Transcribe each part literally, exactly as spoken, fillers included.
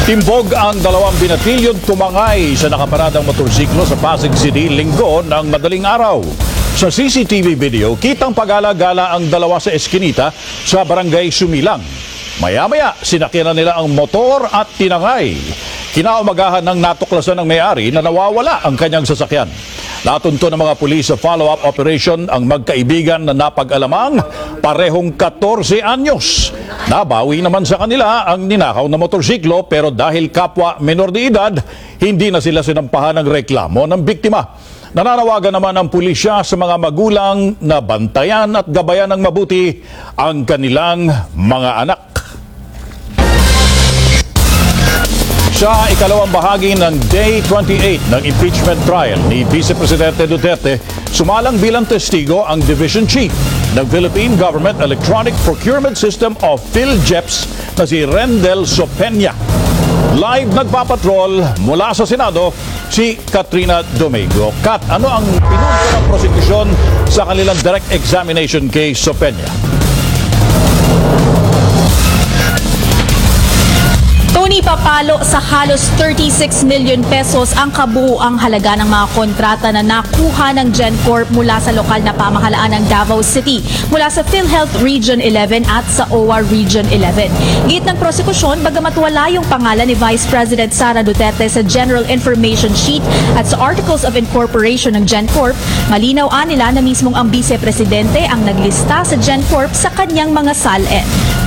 Timbog ang dalawang binatilyong tumangay sa nakaparadang motorsiklo sa Pasig City linggo ng madaling araw. Sa C C T V video, kitang pagala-gala ang dalawa sa eskinita sa barangay Sumilang. Maya-maya, sinakyan nila ang motor at tinangay. Kinaumagahan ng natuklasan ng may-ari na nawawala ang kanyang sasakyan. Natunto ng mga pulis sa follow-up operation ang magkaibigan na napag-alamang parehong fourteen anyos. Nabawi naman sa kanila ang ninakaw na motorsiklo pero dahil kapwa menor de edad, hindi na sila sinampahan ng reklamo ng biktima. Nananawagan naman ang pulisya sa mga magulang na bantayan at gabayan ng mabuti ang kanilang mga anak. Sa ikalawang bahagi ng Day twenty-eight ng impeachment trial ni Vice Presidente Duterte, sumalang bilang testigo ang Division Chief ng Philippine Government Electronic Procurement System of PhilJeps na si Rendel Sopena. Live nagpapatrol mula sa Senado si Katrina Domingo. Kat, ano ang pinunto ng prosecution sa kanilang direct examination kay Sopena? Tony, papalo sa halos thirty-six million pesos ang kabuuang halaga ng mga kontrata na nakuha ng GenCorp mula sa lokal na pamahalaan ng Davao City, mula sa PhilHealth Region eleven at sa O W A Region eleven. Git ng prosekusyon, bagamat wala yung pangalan ni Vice President Sara Duterte sa General Information Sheet at sa Articles of Incorporation ng GenCorp, malinaw nila na mismong ang Vice Presidente ang naglista sa GenCorp sa kanyang mga salin.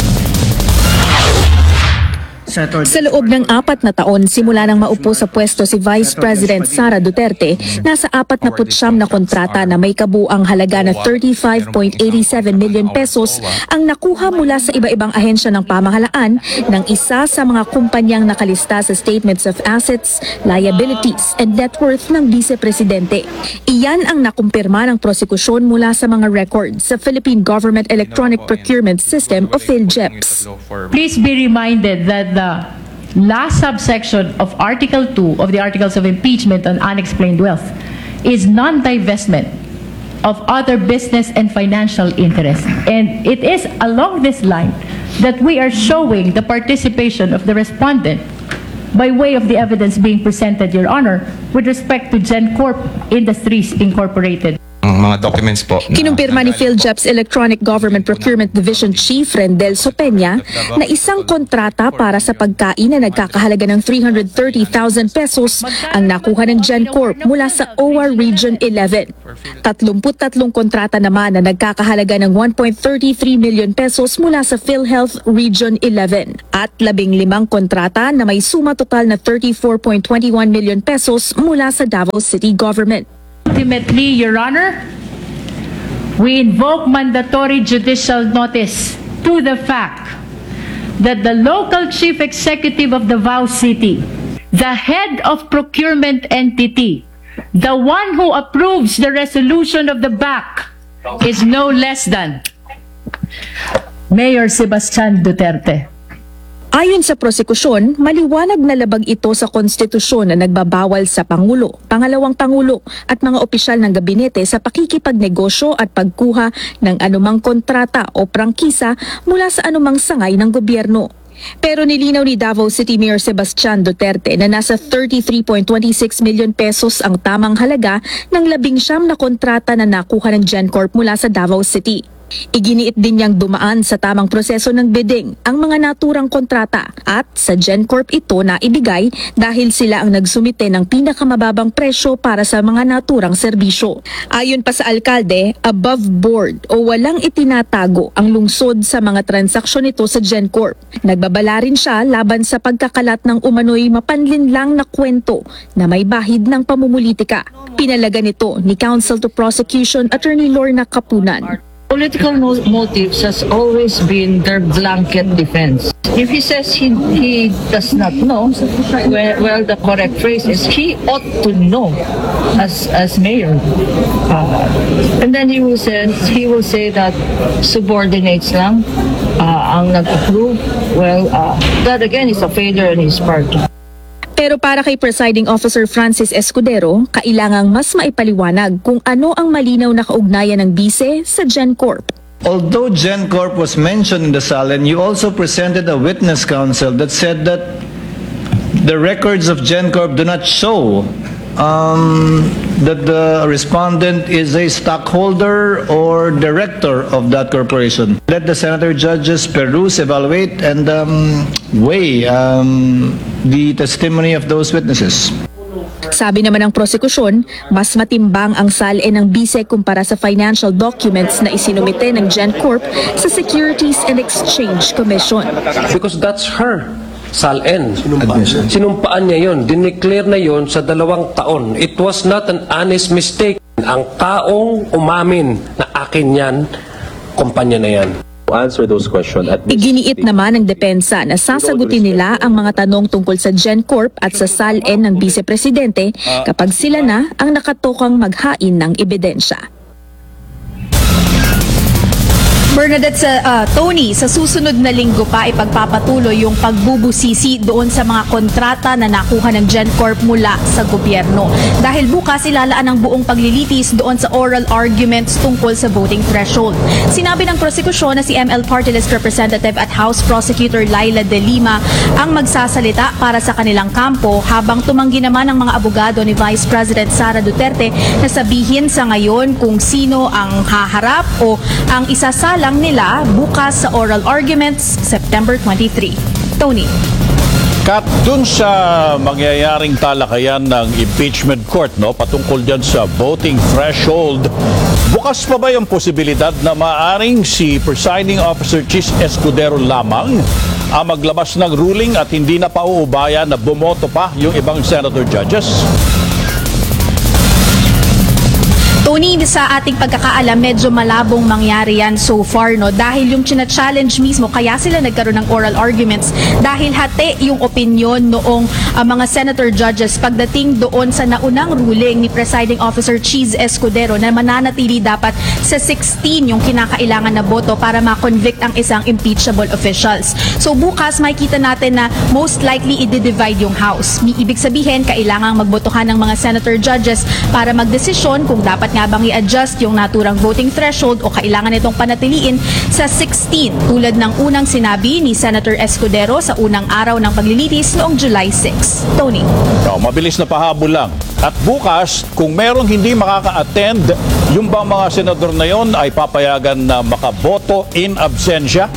Sa loob ng apat na taon, simula nang maupo sa pwesto si Vice President Sara Duterte, nasa apat na putsyam na kontrata na may kabuang halaga na thirty-five point eight seven million pesos ang nakuha mula sa iba-ibang ahensya ng pamahalaan ng isa sa mga kumpanyang nakalista sa Statements of Assets, Liabilities and Net Worth ng Vice Presidente. Iyan ang nakumpirma ng prosekusyon mula sa mga records sa Philippine Government Electronic Procurement System o PhilJeps. Please be reminded that the last subsection of Article two of the Articles of Impeachment on Unexplained Wealth is non-divestment of other business and financial interests. And it is along this line that we are showing the participation of the respondent by way of the evidence being presented, Your Honor, with respect to GenCorp Industries Incorporated. Mga documents po. Kinumpirma ni PhilJeps Electronic Government Procurement Division Chief Rendel Sopena na isang kontrata para sa pagkain na nagkakahalaga ng three hundred thirty thousand pesos ang nakuha ng GenCorp mula sa O W A Region eleven. thirty-three kontrata naman na nagkakahalaga ng one point three three million pesos mula sa PhilHealth Region eleven at fifteen kontrata na may suma total na thirty-four point two one million pesos mula sa Davao City Government. Ultimately, Your Honor, we invoke mandatory judicial notice to the fact that the local chief executive of Davao City, the head of procurement entity, the one who approves the resolution of the B A C, is no less than Mayor Sebastian Duterte. Ayon sa prosekusyon, maliwanag na labag ito sa konstitusyon na nagbabawal sa Pangulo, Pangalawang Pangulo at mga opisyal ng gabinete sa pakikipagnegosyo at pagkuha ng anumang kontrata o prangkisa mula sa anumang sangay ng gobyerno. Pero nilinaw ni Davao City Mayor Sebastian Duterte na nasa thirty-three point two six million pesos ang tamang halaga ng labing siyam na kontrata na nakuha ng GenCorp mula sa Davao City. Iginiit din niyang dumaan sa tamang proseso ng bidding ang mga naturang kontrata at sa GenCorp ito na ibigay dahil sila ang nagsumite ng pinakamababang presyo para sa mga naturang serbisyo. Ayon pa sa alkalde, above board o walang itinatago ang lungsod sa mga transaksyon nito sa GenCorp. Nagbabala rin siya laban sa pagkakalat ng umano'y mapanlinlang na kwento na may bahid ng pamumulitika. Pinalaga nito ni Counsel to Prosecution Attorney Lorna Kapunan. Political motives has always been their blanket defense. If he says he, he does not know, well, well, the correct phrase is he ought to know as as mayor. Uh, and then he will say he will say that subordinates lang uh, ang nag-approve. Well, uh, that again is a failure on his part. Pero para kay Presiding Officer Francis Escudero, kailangang mas maipaliwanag kung ano ang malinaw na kaugnayan ng bise sa GenCorp. Although GenCorp was mentioned in the salin, you also presented a witness counsel that said that the records of GenCorp do not show um, that the respondent is a stockholder or director of that corporation. Let the senator judges peruse, evaluate, and um, weigh um, the testimony of those witnesses. Sabi naman ng prosekusyon, mas matimbang ang S A L N ng B I S E kumpara sa financial documents na isinumite ng GenCorp sa Securities and Exchange Commission. Because that's her. S A L N. Sinumpaan niya yun. Dineclare na yun sa dalawang taon. It was not an honest mistake. Ang taong umamin na akin yan, kumpanya na yan. Answer those questions at this Iginiit stage. naman ng depensa na sasagutin nila ang mga tanong tungkol sa GenCorp at sa S A L N ng Vice Presidente kapag sila na ang nakatokang maghain ng ebidensya. Bernadette, sa ah, Tony, sa susunod na linggo pa ipagpapatuloy yung pagbubusisi doon sa mga kontrata na nakuha ng GenCorp mula sa gobyerno. Dahil bukas ilalaan ang buong paglilitis doon sa oral arguments tungkol sa voting threshold. Sinabi ng prosekusyon na si M L Party List Representative at House Prosecutor Laila De Lima ang magsasalita para sa kanilang kampo, habang tumanggi naman ang mga abogado ni Vice President Sara Duterte na sabihin sa ngayon kung sino ang haharap o ang isasalang nila bukas sa oral arguments September twenty-third. Tony. Kat, dun sa mangyayaring talakayan ng impeachment court, no, patungkol dyan sa voting threshold, bukas pa ba yung posibilidad na maaring si Presiding Officer Chis Escudero lamang ang maglabas ng ruling at hindi na pauubaya na bumoto pa yung ibang senator judges? Tony, sa ating pagkakaalam, medyo malabong mangyari yan so far, no? Dahil yung china-challenge mismo, kaya sila nagkaroon ng oral arguments dahil hati yung opinion noong uh, mga senator judges pagdating doon sa naunang ruling ni Presiding Officer Chis Escudero na mananatili dapat sa sixteen yung kinakailangan na boto para ma-convict ang isang impeachable officials. So bukas makikita natin na most likely i-divide yung House. Ibig sabihin, kailangang magbotohan ng mga senator judges para magdesisyon kung dapat nga bang i-adjust yung naturang voting threshold o kailangan itong panatiliin sa sixteen tulad ng unang sinabi ni Senator Escudero sa unang araw ng paglilitis noong July sixth. Tony. No, mabilis na pahabol lang. At bukas, kung merong hindi makaka-attend, yung bang mga senador na yon ay papayagan na makaboto in absentia?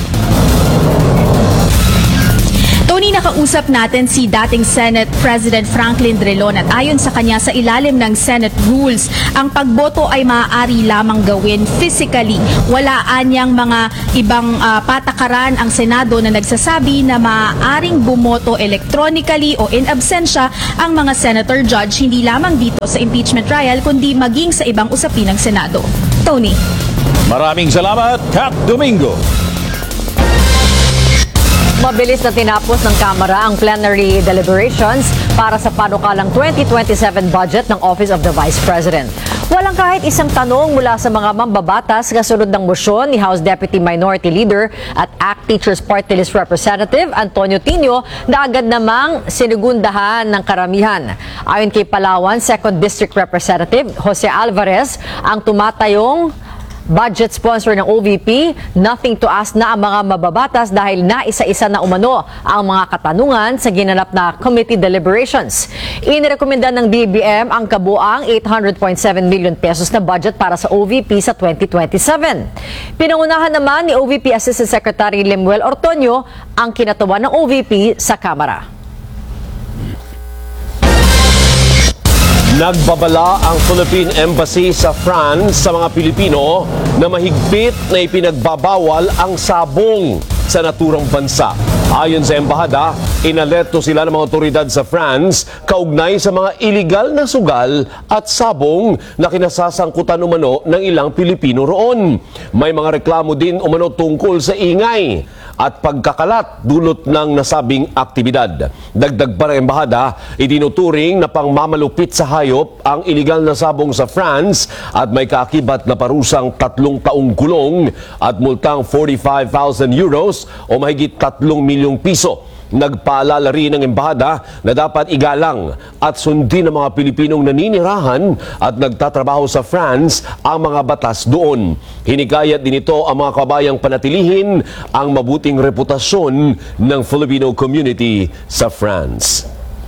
Tony, nakausap natin si dating Senate President Franklin Drilon at ayon sa kanya, sa ilalim ng Senate rules, ang pagboto ay maaari lamang gawin physically. Wala anyang mga ibang uh, patakaran ang Senado na nagsasabi na maaaring bumoto electronically o in absentia ang mga senator judge, hindi lamang dito sa impeachment trial kundi maging sa ibang usapin ng Senado. Tony. Maraming salamat, Kat Domingo. Mabilis na tinapos ng Kamara ang plenary deliberations para sa panukalang twenty twenty-seven budget ng Office of the Vice President. Walang kahit isang tanong mula sa mga mambabatas kasunod ng motion ni House Deputy Minority Leader at A C T Teachers Party List Representative Antonio Tino na agad namang sinugundahan ng karamihan. Ayon kay Palawan second District Representative Jose Alvarez, ang tumatayong budget sponsor ng O V P, nothing to ask na ang mga mababatas dahil naisa-isa na umano ang mga katanungan sa ginanap na committee deliberations. Inirekomenda ng D B M ang kabuang eight hundred point seven million pesos na budget para sa O V P sa twenty twenty-seven. Pinangunahan naman ni O V P Assistant Secretary Lemuel Ortonio ang kinatawan ng O V P sa Kamara. Nagbabala ang Philippine Embassy sa France sa mga Pilipino na mahigpit na ipinagbabawal ang sabong sa naturang bansa. Ayon sa embahada, inalerto sila ng mga otoridad sa France kaugnay sa mga iligal na sugal at sabong na kinasasangkutan umano ng ilang Pilipino roon. May mga reklamo din umano tungkol sa ingay at pagkakalat dulot ng nasabing aktibidad. Dagdag pa ng embahada, itinuturing na pangmamalupit sa hayop ang iligal na sabong sa France at may kaakibat na parusang tatlong taong kulong at multang forty-five thousand euros o mahigit tatlong milyong piso. Nagpaalala rin ng embahada na dapat igalang at sundin ng mga Pilipinong naninirahan at nagtatrabaho sa France ang mga batas doon. Hinikayat din ito ang mga kabayang panatilihin ang mabuting reputasyon ng Filipino community sa France.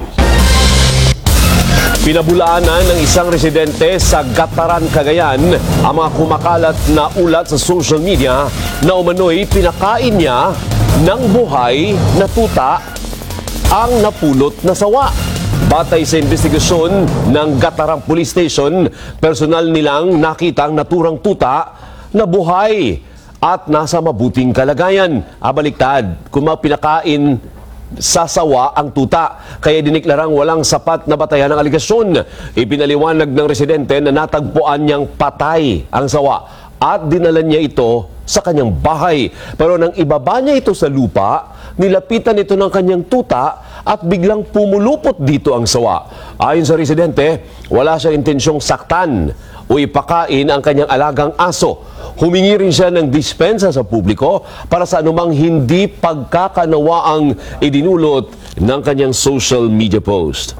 Pinabulaanan ng isang residente sa Gataran, Cagayan ang mga kumakalat na ulat sa social media na umano'y pinakain niya ng buhay na tuta ang napulot na sawa. Batay sa investigasyon ng Gatarang Police Station, personal nilang nakita ang naturang tuta na buhay at nasa mabuting kalagayan. Abaliktad, kung pinakain sa sawa ang tuta, kaya diniklarang walang sapat na batayan ng aligasyon. Ipinaliwanag ng residente na natagpuan niyang patay ang sawa at dinala niya ito sa kanyang bahay. Pero nang ibaba niya ito sa lupa, nilapitan ito ng kanyang tuta at biglang pumulupot dito ang sawa. Ayon sa residente, wala siyang intensyong saktan o ipakain ang kanyang alagang aso. Humingi rin siya ng dispensa sa publiko para sa anumang hindi pagkakanawaang idinulot ng kanyang social media post.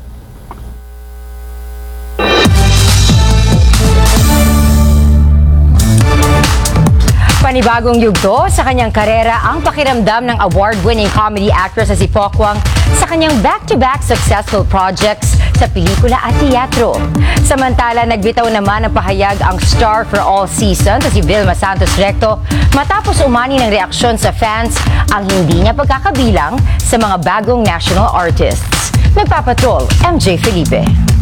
Panibagong yugto sa kanyang karera ang pakiramdam ng award-winning comedy actress na si Pokwang sa kanyang back-to-back successful projects sa pelikula at teatro. Samantala, nagbitaw naman ng pahayag ang star for all season na si Vilma Santos Recto matapos umani ng reaksyon sa fans ang hindi niya pagkakabilang sa mga bagong national artists. Nagpapatrol, M J Felipe.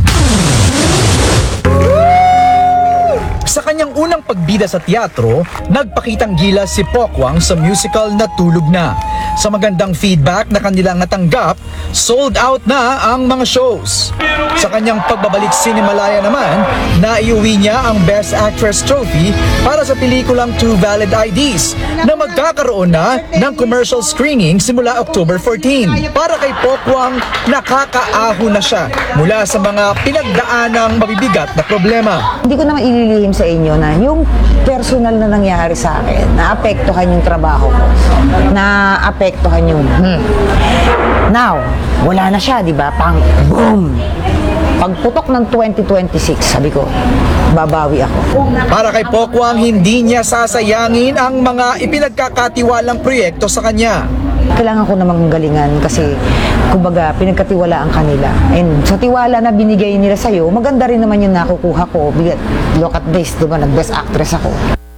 Sa kanyang unang pagbida sa teatro, nagpakitang gilas si Pokwang sa musical na Tulog Na. Sa magandang feedback na kanilang natanggap, sold out na ang mga shows. Sa kanyang pagbabalik Cinemalaya naman, naiuwi niya ang Best Actress Trophy para sa pelikulang Two Valid I Ds na magkakaroon na ng commercial screening simula October fourteenth. Para kay Pokwang, nakakaaho na siya mula sa mga pinagdaanang mabibigat na problema. Hindi ko naman ililihim sa inyo na yung personal na nangyari sa akin, naapektuhan yung trabaho ko, naapektuhan yung hmm. Now, wala na siya, di ba? Pang boom! Pagputok ng twenty twenty-six, sabi ko, babawi ako. Para kay Pokwang, hindi niya sasayangin ang mga ipinagkakatiwalang proyekto sa kanya. Kailangan ko namang galingan kasi kumbaga pinagkatiwalaan kanila. And sa tiwala na binigay nila sa'yo, maganda rin naman yung nakukuha ko. Look at this, diba? Nag-best actress ako.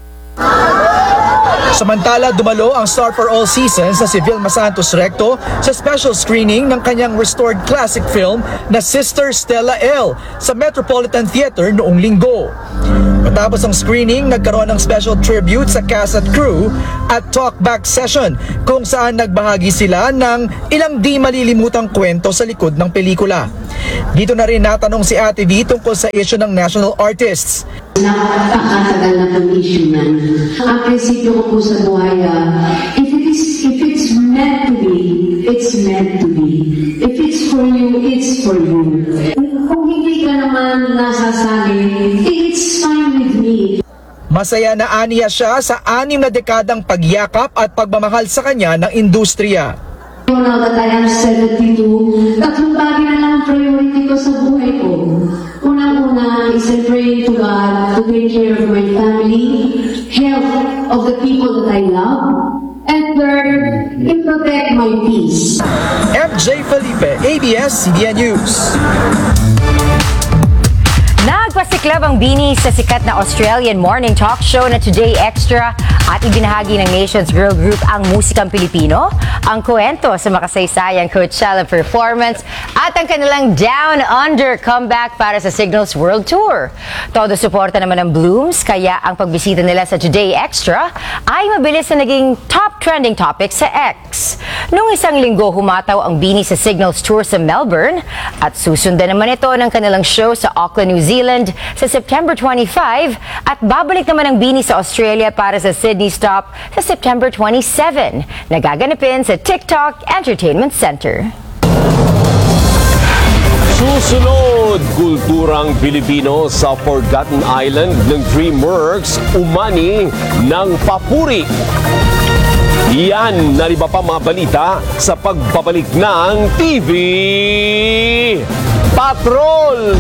Samantala, dumalo ang star for all seasons na si Vilma Santos Recto sa special screening ng kanyang restored classic film na Sister Stella L sa Metropolitan Theater noong linggo. Matapos ang screening, nagkaroon ng special tribute sa cast at crew at talkback session kung saan nagbahagi sila ng ilang di malilimutang kwento sa likod ng pelikula. Dito na rin natanong si Ate V tungkol sa issue ng national artists. Napakatagal na pong issue yan. Ang prinsipyo ko po sa buhay, uh, if it's, if it's meant to be, it's meant to be. If it's for you, it's for you. Kung hindi ka naman nasasali, it's fine with me. Masaya na aniya siya sa anim na dekadang pagyakap at pagmamahal sa kanya ng industriya. Now that I am seventy-two, tatlong bagay na lang ang priority ko sa buhay ko. Unang-una is I pray to God to take care of my family, health of the people that I love, and third, to protect my peace. M J Felipe, A B S C B N News. Nagpasiklab ang Bini sa sikat na Australian morning talk show na Today Extra at ibinahagi ng Nation's Girl Group ang musikang Pilipino, ang kwento sa makasaysayang Coachella performance at ang kanilang Down Under comeback para sa Signals World Tour. Todo suporta naman ng Blooms, kaya ang pagbisita nila sa Today Extra ay mabilis na naging top trending topic sa X. Noong isang linggo, humataw ang Bini sa Signals Tour sa Melbourne at susundan naman ito ng kanilang show sa Auckland, New Zealand sa September twenty-five at babalik naman ang Bini sa Australia para sa Sydney stop sa September twenty-seven. Nagaganapin sa TikTok Entertainment Center. Susunod, kulturang Pilipino sa Forgotten Island ng DreamWorks umani ng papuri. Yan na iba pa mga balita sa pagbabalik ng T V Patrol!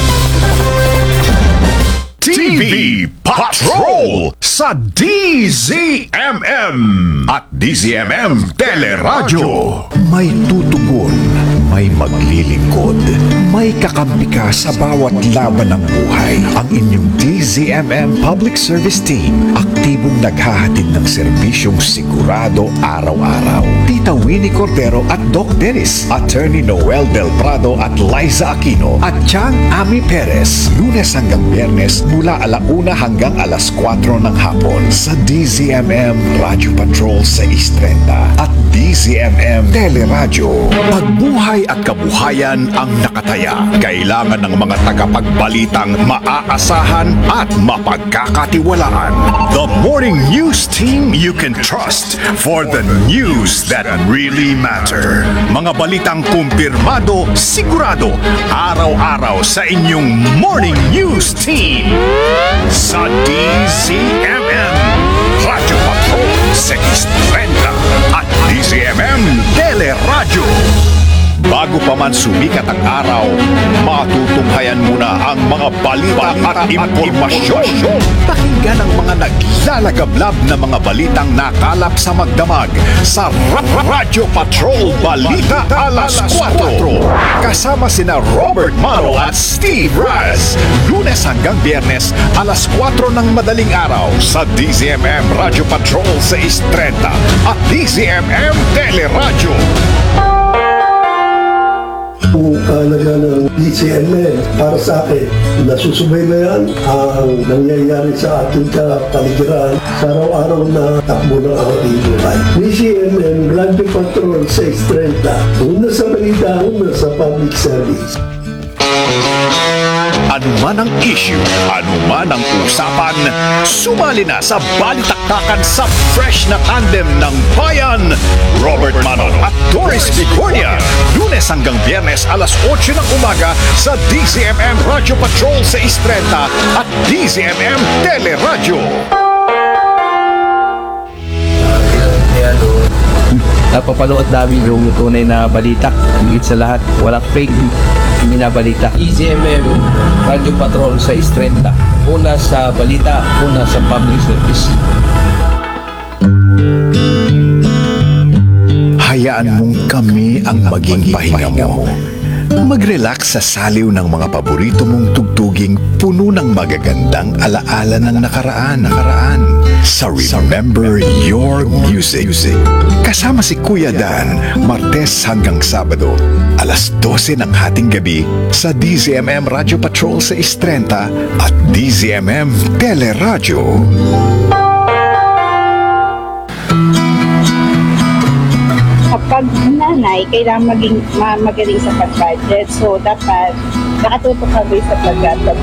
T V Patrol sa D Z M M at D Z M M Teleradyo. May tutugon, may maglilingkod, may kakampi ka sa bawat laban ng buhay. Ang inyong D Z M M Public Service Team, aktibong naghahatid ng serbisyong sigurado araw-araw. Tita Winnie Cordero at Doc Dennis, Attorney Noel Del Prado at Liza Aquino, at Chang Ami Perez, Lunes hanggang Biyernes mula alauna hanggang alas kwatro ng hapon sa D Z M M Radio Patrol six thirty at D Z M M Teleradyo. Pagbuhay at kabuhayan ang nakataya. Kailangan ng mga tagapagbalitang maaasahan at mapagkakatiwalaan. The morning news team you can trust for the news that really matter. Mga balitang kumpirmado, sigurado, araw-araw sa inyong morning news team. Sa D Z M M Radio Patrol six thirty at D Z M M Teleradyo. Bago pa man sumikat ang araw, matutunghayan muna ang mga balita at impormasyon. Pakinggan ang mga naglalagablab na mga balitang nakalap sa magdamag sa Radio Patrol Balita Alas kwatro. Kasama sina Robert Mano at Steve Raz. Lunes hanggang Biyernes, alas kwatro ng madaling araw sa D Z M M Radio Patrol six thirty at D Z M M Teleradyo. Kung kahalaga ng D Z M M para sa akin, nasusubaybayan ang nangyayari sa ating kapaligiran sa araw-araw na takbo ng ating buhay. D Z M M Radio Patrol six thirty, una sa balita, una sa public service. Ano man ang issue, ano man ang usapan, sumali na sa balitaktakan sa fresh na tandem ng bayan. Robert Manon at Doris Bicornia. Lunes hanggang Biyernes alas otso ng umaga sa D Z M M Radio Patrol six thirty at D Z M M Teleradyo. Napapanood namin yung tunay na balita. Higit sa lahat, walang fake binabalita. D Z M M Radio Patrol six thirty. Una sa balita, una sa public service. Hayaan mong kami ang maging pahinga mo. Mag-relax sa saliw ng mga paborito mong tugtuging puno ng magagandang alaala ng nakaraan. nakaraan. Sa Remember Your Music. Kasama si Kuya Dan, Martes hanggang Sabado, alas dose ng hating gabi sa D Z M M Radio Patrol six thirty at D Z M M Teleradyo. Kapag nanay, kailangan maging ma- magaling sa pag-budget. So, dapat nakatutok kami sa pag